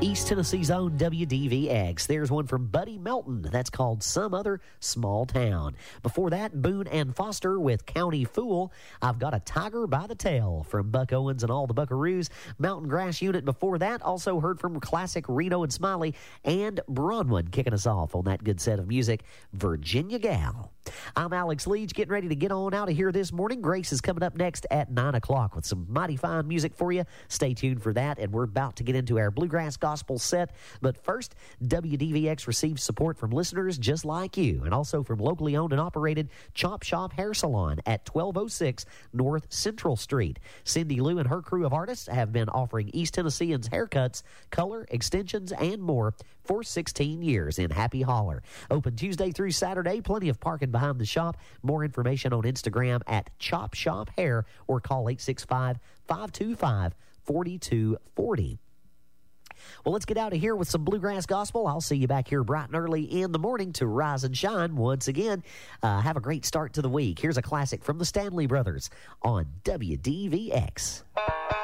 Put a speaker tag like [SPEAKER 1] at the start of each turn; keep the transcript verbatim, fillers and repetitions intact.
[SPEAKER 1] East Tennessee's own W D V X. There's one from Buddy Melton. That's called Some Other Small Town. Before that, Boone and Foster with County Fool. I've Got a Tiger by the Tail from Buck Owens and all the Buckaroos. Mountain Grass Unit before that. Also heard from classic Reno and Smiley, and Bronwyn kicking us off on that good set of music, Virginia Gal. I'm Alex Leach, getting ready to get on out of here this morning. Grace is coming up next at nine o'clock with some mighty fine music for you. Stay tuned for that, and we're about to get into our Bluegrass Gospel set. But first, W D V X receives support from listeners just like you, and also from locally owned and operated Chop Shop Hair Salon at twelve oh six North Central Street. Cindy Lou and her crew of artists have been offering East Tennesseans haircuts, color, extensions, and more for sixteen years in Happy Holler. Open Tuesday through Saturday, plenty of parking behind the shop. More information on Instagram at Chop Shop Hair or call eight six five, five two five, four two four zero. Well, let's get out of here with some Bluegrass Gospel. I'll see you back here bright and early in the morning to rise and shine once again. Uh, have a great start to the week. Here's a classic from the Stanley Brothers on W D V X.